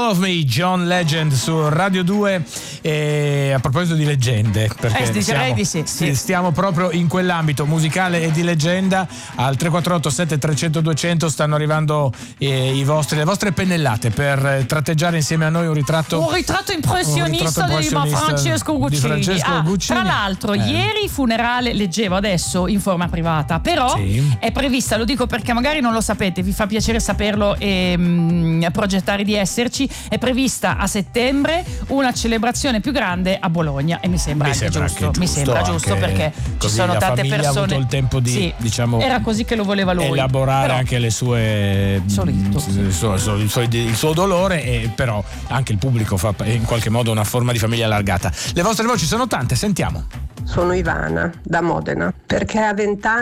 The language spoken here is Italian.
of Me, John Legend su Radio 2. E a proposito di leggende, perché direi di sì. stiamo proprio in quell'ambito musicale e di leggenda, al 348 7300 200 stanno arrivando le vostre pennellate per tratteggiare insieme a noi un ritratto impressionista di Francesco Guccini. Tra l'altro ieri funerale, leggevo adesso in forma privata, però è prevista, lo dico perché magari non lo sapete, vi fa piacere saperlo e progettare di esserci, è prevista a settembre una celebrazione più grande a Bologna e mi sembra giusto. Mi sembra giusto perché ci sono tante persone. Ha avuto il tempo di era così che lo voleva lui, elaborare però, anche le sue il suo dolore, e però anche il pubblico fa in qualche modo una forma di famiglia allargata. Le vostre voci sono tante, sentiamo. Sono Ivana da Modena, perché a 20 anni